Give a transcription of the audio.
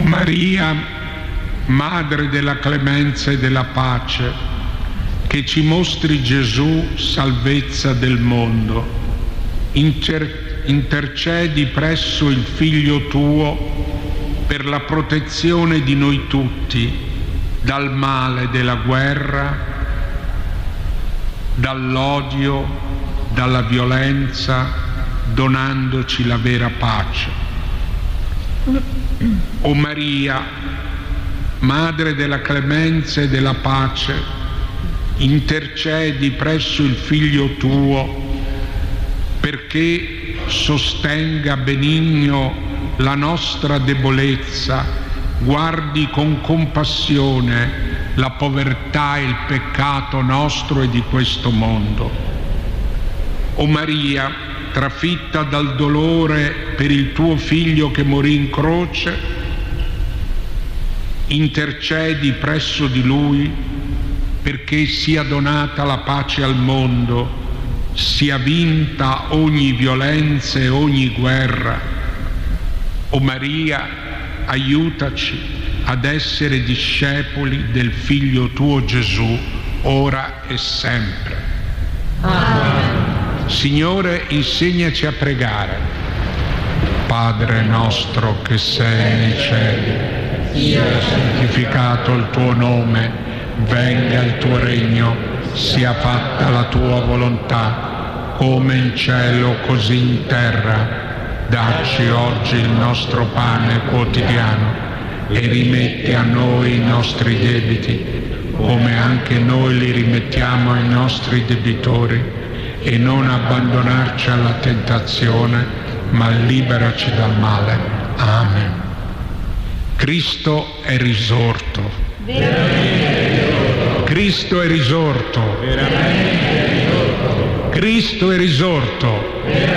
Maria, Madre della clemenza e della pace, che ci mostri Gesù, salvezza del mondo, intercedi presso il Figlio tuo per la protezione di noi tutti dal male della guerra, dall'odio, dalla violenza, donandoci la vera pace. O Maria, Madre della clemenza e della pace, intercedi presso il Figlio tuo perché sostenga benigno la nostra debolezza, guardi con compassione la povertà e il peccato nostro e di questo mondo. O Maria, trafitta dal dolore per il tuo Figlio che morì in croce, intercedi presso di Lui perché sia donata la pace al mondo, sia vinta ogni violenza e ogni guerra. O Maria, aiutaci ad essere discepoli del Figlio tuo Gesù, ora e sempre. Amen. Signore, insegnaci a pregare. Padre nostro che sei nei cieli, sia santificato il tuo nome, venga il tuo regno, sia fatta la tua volontà, come in cielo così in terra. Dacci oggi il nostro pane quotidiano e rimetti a noi i nostri debiti, come anche noi li rimettiamo ai nostri debitori, e non abbandonarci alla tentazione, ma liberaci dal male. Amen. Cristo è risorto. Cristo è risorto. Cristo è risorto.